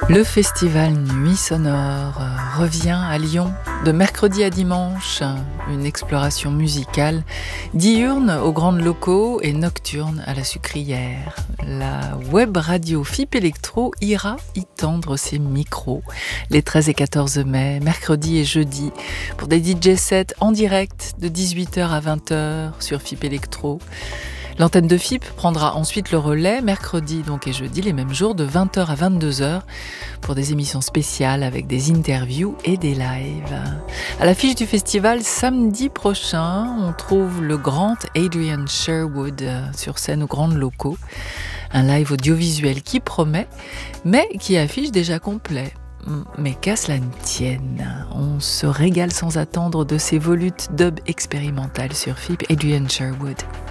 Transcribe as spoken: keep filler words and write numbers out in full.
Le festival Nuit Sonore revient à Lyon de mercredi à dimanche. Une exploration musicale diurne aux grandes locaux et nocturne à la sucrière. La web radio F I P Electro ira y tendre ses micros les treize et quatorze mai, mercredi et jeudi, pour des D J sets en direct de dix-huit heures à vingt heures sur F I P Electro. L'antenne de F I P prendra ensuite le relais, mercredi donc et jeudi, les mêmes jours, de vingt heures à vingt-deux heures, pour des émissions spéciales avec des interviews et des lives. À l'affiche du festival, samedi prochain, on trouve le grand Adrian Sherwood sur scène aux grandes locaux. Un live audiovisuel qui promet, mais qui affiche déjà complet. Mais qu'à cela ne tienne, on se régale sans attendre de ces volutes dub expérimentales sur F I P, Adrian Sherwood.